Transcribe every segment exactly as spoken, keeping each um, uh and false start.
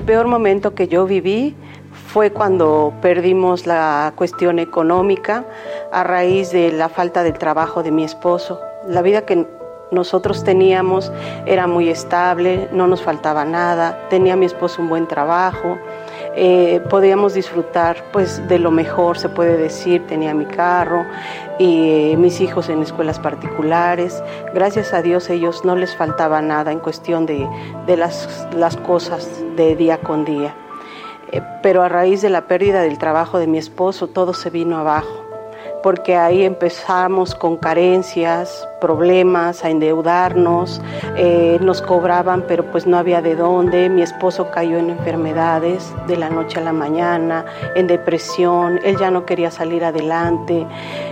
El peor momento que yo viví fue cuando perdimos la cuestión económica a raíz de la falta del trabajo de mi esposo. La vida que nosotros teníamos era muy estable, no nos faltaba nada, tenía mi esposo un buen trabajo, eh, podíamos disfrutar pues de lo mejor, se puede decir, tenía mi carro y eh, mis hijos en escuelas particulares. Gracias a Dios ellos no les faltaba nada en cuestión de, de las, las cosas de día con día. Eh, pero a raíz de la pérdida del trabajo de mi esposo todo se vino abajo, porque ahí empezamos con carencias, problemas, a endeudarnos, eh, nos cobraban, pero pues no había de dónde. Mi esposo cayó en enfermedades de la noche a la mañana, en depresión, él ya no quería salir adelante,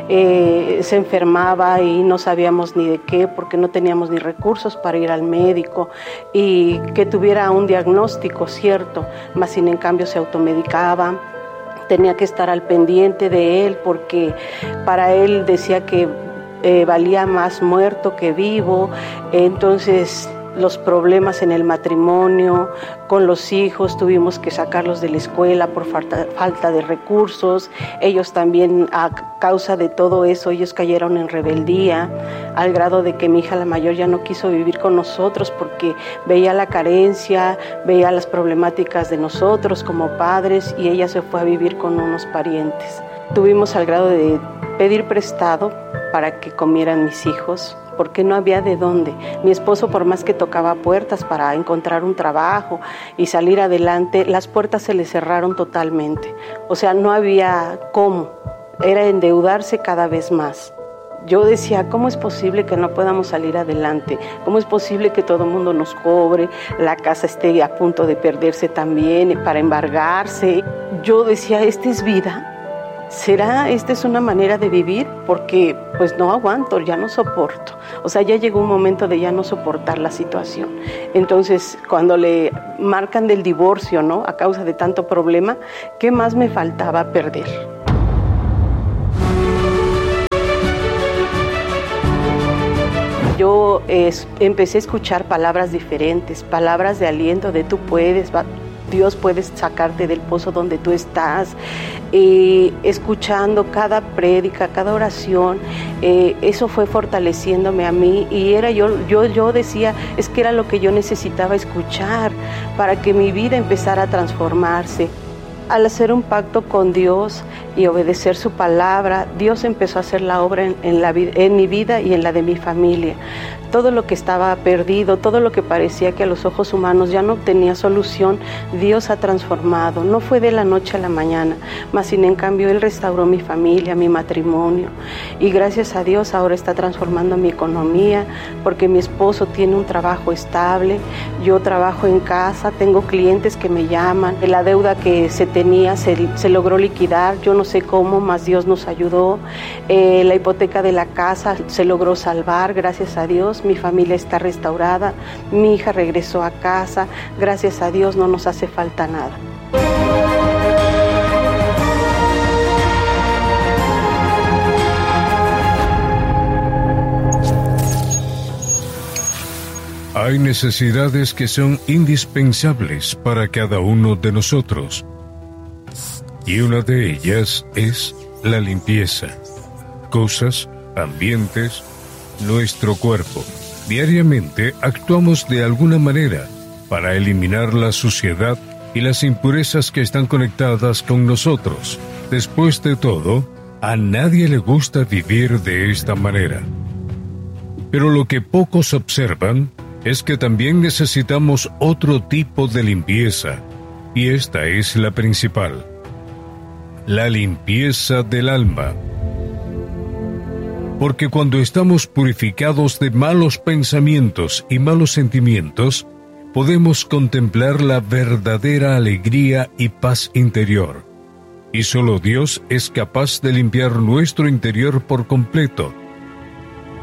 eh, se enfermaba y no sabíamos ni de qué, porque no teníamos ni recursos para ir al médico y que tuviera un diagnóstico cierto, más sin en cambio se automedicaba. Tenía que estar al pendiente de él porque para él decía que eh, valía más muerto que vivo. Entonces los problemas en el matrimonio, con los hijos, tuvimos que sacarlos de la escuela por falta, falta de recursos. Ellos también, a causa de todo eso, ellos cayeron en rebeldía, al grado de que mi hija la mayor ya no quiso vivir con nosotros porque veía la carencia, veía las problemáticas de nosotros como padres y ella se fue a vivir con unos parientes. Tuvimos al grado de pedir prestado para que comieran mis hijos, porque no había de dónde. Mi esposo, por más que tocaba puertas para encontrar un trabajo y salir adelante, las puertas se le cerraron totalmente. O sea, no había cómo, era endeudarse cada vez más. Yo decía, ¿cómo es posible que no podamos salir adelante? ¿Cómo es posible que todo el mundo nos cobre, la casa esté a punto de perderse también, para embargarse? Yo decía, ¿esta es vida? ¿Será esta es una manera de vivir? Porque pues no aguanto, ya no soporto. O sea, ya llegó un momento de ya no soportar la situación. Entonces, cuando le marcan del divorcio, ¿no? A causa de tanto problema, ¿qué más me faltaba perder? Yo eh, empecé a escuchar palabras diferentes, palabras de aliento, de tú puedes, va. Dios puede sacarte del pozo donde tú estás, eh, escuchando cada prédica, cada oración, eh, eso fue fortaleciéndome a mí y era yo, yo, yo decía, es que era lo que yo necesitaba escuchar para que mi vida empezara a transformarse. Al hacer un pacto con Dios y obedecer su palabra, Dios empezó a hacer la obra en, en, la, en mi vida y en la de mi familia. Todo lo que estaba perdido, todo lo que parecía que a los ojos humanos ya no tenía solución, Dios ha transformado. No fue de la noche a la mañana, mas sin en cambio Él restauró mi familia, mi matrimonio. Y gracias a Dios ahora está transformando mi economía, porque mi esposo tiene un trabajo estable, yo trabajo en casa, tengo clientes que me llaman. La deuda que se tenía se, se logró liquidar, yo no sé cómo, mas Dios nos ayudó. Eh, la hipoteca de la casa se logró salvar, gracias a Dios. Mi familia está restaurada, mi hija regresó a casa, gracias a Dios no nos hace falta nada. Hay necesidades que son indispensables para cada uno de nosotros, y una de ellas es la limpieza. Cosas, ambientes, nuestro cuerpo. Diariamente actuamos de alguna manera para eliminar la suciedad y las impurezas que están conectadas con nosotros. Después de todo, a nadie le gusta vivir de esta manera. Pero lo que pocos observan es que también necesitamos otro tipo de limpieza, y esta es la principal: la limpieza del alma. Porque cuando estamos purificados de malos pensamientos y malos sentimientos, podemos contemplar la verdadera alegría y paz interior. Y solo Dios es capaz de limpiar nuestro interior por completo,